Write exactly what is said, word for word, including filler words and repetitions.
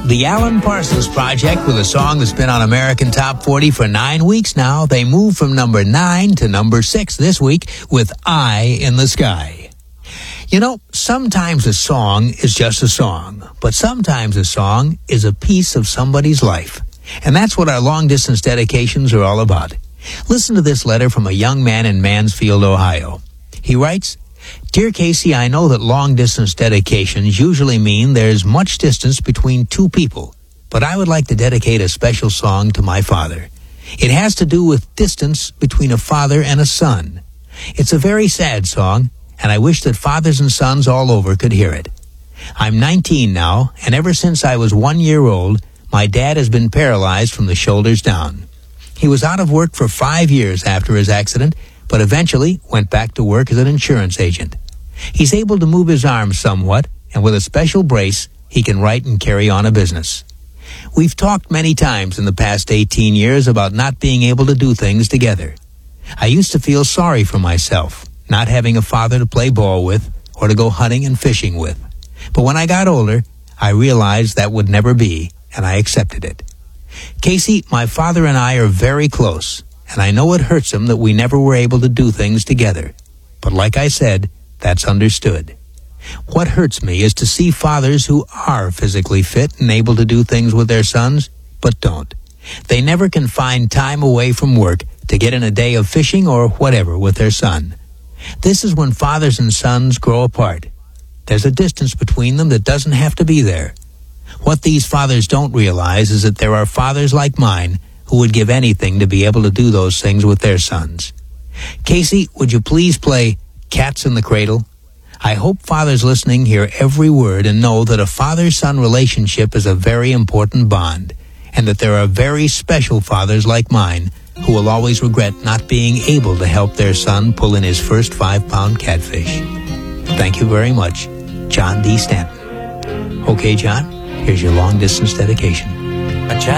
The Alan Parsons Project with a song that's been on American Top forty for nine weeks now. They moved from number nine to number six this week with Eye in the Sky. You know, sometimes a song is just a song, but sometimes a song is a piece of somebody's life. And that's what our long-distance dedications are all about. Listen to this letter from a young man in Mansfield, Ohio. He writes, Dear Casey, I know that long-distance dedications usually mean there's much distance between two people, but I would like to dedicate a special song to my father. It has to do with distance between a father and a son. It's a very sad song, and I wish that fathers and sons all over could hear it. I'm nineteen now, and ever since I was one year old, my dad has been paralyzed from the shoulders down. He was out of work for five years after his accident, but eventually went back to work as an insurance agent. He's able to move his arms somewhat, and with a special brace, he can write and carry on a business. We've talked many times in the past eighteen years about not being able to do things together. I used to feel sorry for myself, not having a father to play ball with or to go hunting and fishing with. But when I got older, I realized that would never be, and I accepted it. Casey, my father and I are very close, and I know it hurts him that we never were able to do things together. But like I said, that's understood. What hurts me is to see fathers who are physically fit and able to do things with their sons, but don't. They never can find time away from work to get in a day of fishing or whatever with their son. This is when fathers and sons grow apart. There's a distance between them that doesn't have to be there. What these fathers don't realize is that there are fathers like mine who would give anything to be able to do those things with their sons. Casey, would you please play Cats in the Cradle? I hope fathers listening hear every word and know that a father-son relationship is a very important bond, and that there are very special fathers like mine who will always regret not being able to help their son pull in his first five-pound catfish. Thank you very much, John D. Stanton. Okay, John, here's your long-distance dedication. A chat